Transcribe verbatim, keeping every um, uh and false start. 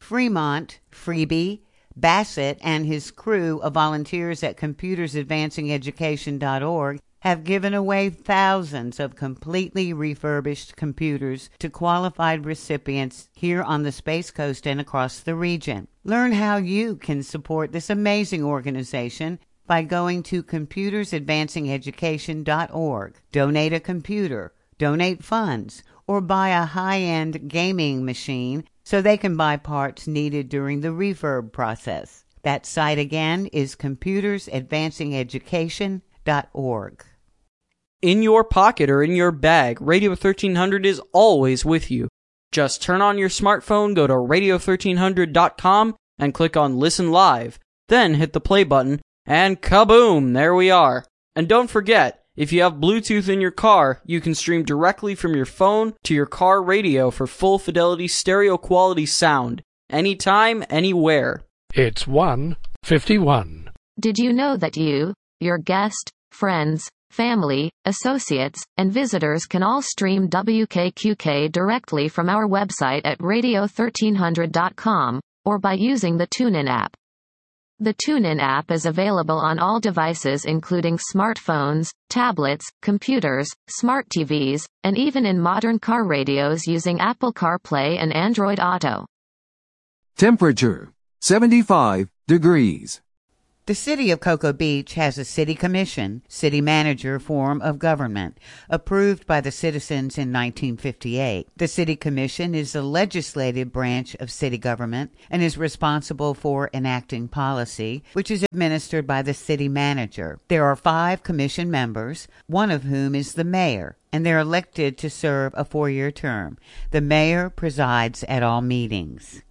Fremont, Freebie, Bassett, and his crew of volunteers at computers advancing education dot org have given away thousands of completely refurbished computers to qualified recipients here on the Space Coast and across the region. Learn how you can support this amazing organization by going to computers advancing education dot org. Donate a computer, donate funds, or buy a high-end gaming machine so they can buy parts needed during the refurb process. That site again is computers advancing education dot org. In your pocket or in your bag, Radio thirteen hundred is always with you. Just turn on your smartphone, go to radio thirteen hundred dot com, and click on Listen Live. Then hit the play button, and kaboom, there we are. And don't forget, if you have Bluetooth in your car, you can stream directly from your phone to your car radio for full fidelity stereo quality sound. Anytime, anywhere. It's one fifty-one. Did you know that you, your guest, friends, family, associates, and visitors can all stream W K Q K directly from our website at radio thirteen hundred dot com, or by using the TuneIn app? The TuneIn app is available on all devices including smartphones, tablets, computers, smart T Vs, and even in modern car radios using Apple CarPlay and Android Auto. Temperature, seventy-five degrees. The City of Cocoa Beach has a city commission, city manager form of government, approved by the citizens in nineteen fifty-eight. The city commission is the legislative branch of city government and is responsible for enacting policy, which is administered by the city manager. There are five commission members, one of whom is the mayor, and they're elected to serve a four-year term. The mayor presides at all meetings.